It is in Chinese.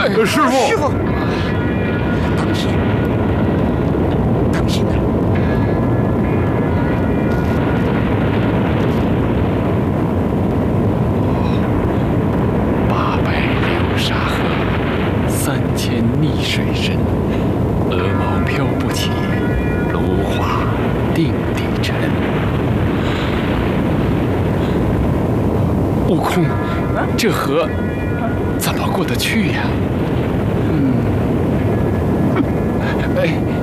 师傅， 师傅，当心，当心呐！ 3000逆水深，鹅毛飘不起，芦花定地沉。悟空，这河怎么过得去呀？哎。